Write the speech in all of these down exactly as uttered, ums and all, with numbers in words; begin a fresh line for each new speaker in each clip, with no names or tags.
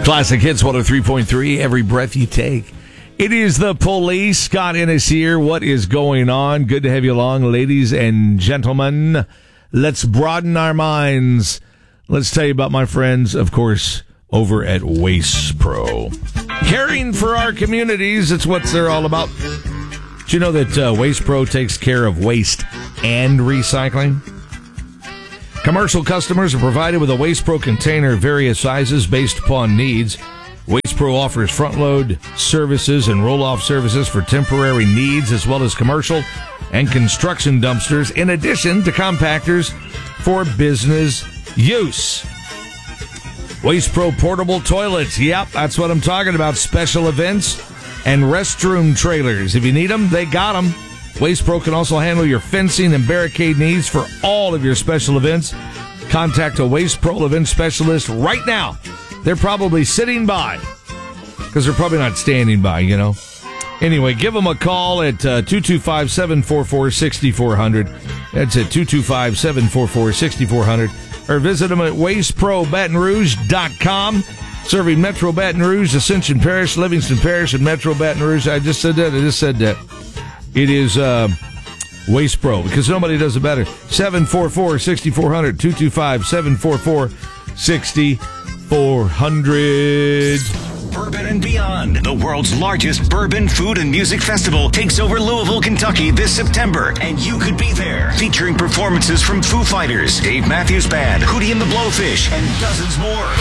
Classic Hits one oh three point three, every breath you take. It is the police. Scott Ennis here. What is going on? Good to have you along, ladies and gentlemen. Let's broaden our minds. Let's tell you about my friends, of course, over at Waste Pro. Caring for our communities, it's what they're all about. Did you know that uh, Waste Pro takes care of waste and recycling? Commercial customers are provided with a Waste Pro container of various sizes based upon needs. Waste Pro offers front-load services and roll-off services for temporary needs, as well as commercial and construction dumpsters, in addition to compactors for business use. Waste Pro portable toilets. Yep, that's what I'm talking about. Special events and restroom trailers. If you need them, they got them. Waste Pro can also handle your fencing and barricade needs for all of your special events. Contact a Waste Pro event specialist right now. They're probably sitting by because they're probably not standing by, you know. Anyway, give them a call at uh, two two five, seven four four, six four zero zero. That's at two two five, seven four four, six four zero zero. Or visit them at waste pro baton rouge dot com. Serving Metro Baton Rouge, Ascension Parish, Livingston Parish, and Metro Baton Rouge. I just said that. I just said that. It is uh, Waste Pro, because nobody does it better. seven four four, six four zero zero, two two five, seven four four, six four zero zero.
Bourbon and Beyond, the world's largest bourbon, food, and music festival, takes over Louisville, Kentucky this September, and you could be there. Featuring performances from Foo Fighters, Dave Matthews Band, Hootie and the Blowfish, and dozens more.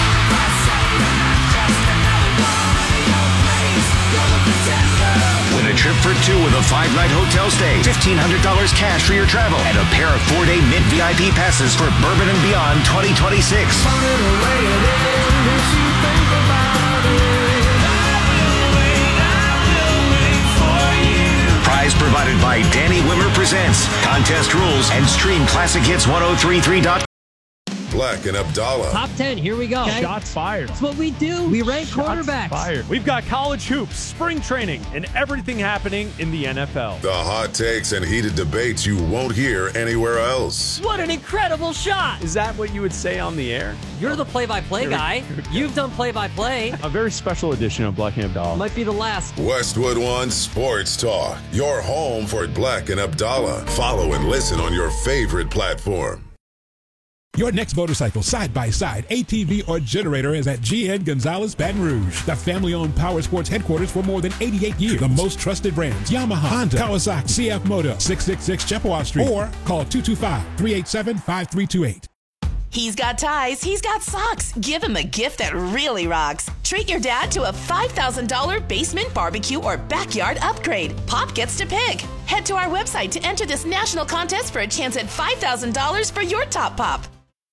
Win a trip for two with a five-night hotel stay, fifteen hundred dollars cash for your travel, and a pair of four-day Mint V I P passes for Bourbon and Beyond twenty twenty-six. Prize provided by Danny Wimmer Presents. Contest rules and stream Classic Hits ten thirty-three dot com.
Black and Abdallah.
Top ten, here we go. Okay.
Shots fired.
That's what we do. We rank
Shots
quarterbacks.
Fired. We've got college hoops, spring training, and everything happening in the N F L.
The hot takes and heated debates you won't hear anywhere else.
What an incredible shot.
Is that what you would say on the air?
You're the play-by-play guy. You've done play-by-play.
A very special edition of Black and Abdallah.
Might be the last.
Westwood One Sports Talk. Your home for Black and Abdallah. Follow and listen on your favorite platform.
Your next motorcycle, side-by-side, A T V, or generator is at G N Gonzalez Baton Rouge, the family-owned power sports headquarters for more than eighty-eight years. The most trusted brands, Yamaha, Honda, Kawasaki, C F Moto, six sixty-six Chippewa Street, or call two two five, three eight seven, five three two eight.
He's got ties, he's got socks. Give him a gift that really rocks. Treat your dad to a five thousand dollars basement barbecue or backyard upgrade. Pop gets to pick. Head to our website to enter this national contest for a chance at five thousand dollars for your top pop.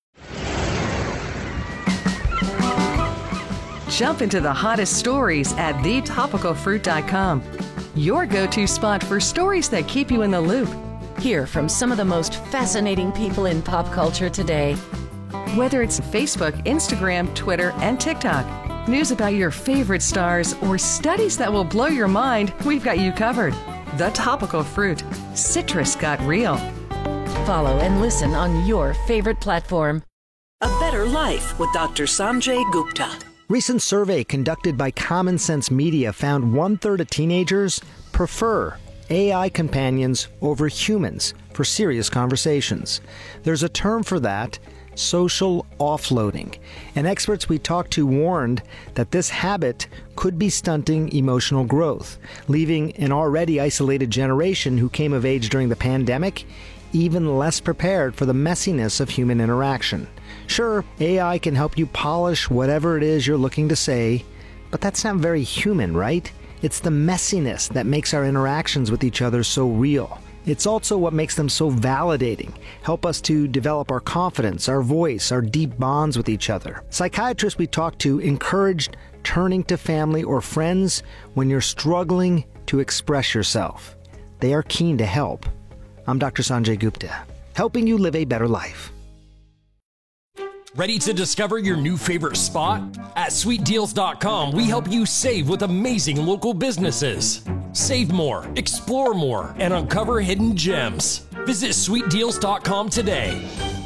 Jump into the hottest stories at the topical fruit dot com. Your go-to spot for stories that keep you in the loop.
Hear from some of the most fascinating people in pop culture today.
Whether it's Facebook, Instagram, Twitter, and TikTok, news about your favorite stars, or studies that will blow your mind, we've got you covered. The Topical Fruit. Citrus got real.
Follow and listen on your favorite platform.
A Better Life with Doctor Sanjay Gupta.
Recent survey conducted by Common Sense Media found one-third of teenagers prefer A I companions over humans for serious conversations. There's a term for that, social offloading. And experts we talked to warned that this habit could be stunting emotional growth, leaving an already isolated generation who came of age during the pandemic even less prepared for the messiness of human interaction. Sure, A I can help you polish whatever it is you're looking to say, but that's not very human, right? It's the messiness that makes our interactions with each other so real. It's also what makes them so validating, help us to develop our confidence, our voice, our deep bonds with each other. Psychiatrists we talked to encouraged turning to family or friends when you're struggling to express yourself. They are keen to help. I'm Doctor Sanjay Gupta, helping you live a better life.
Ready to discover your new favorite spot? At sweet deals dot com, we help you save with amazing local businesses. Save more, explore more, and uncover hidden gems. Visit sweet deals dot com today.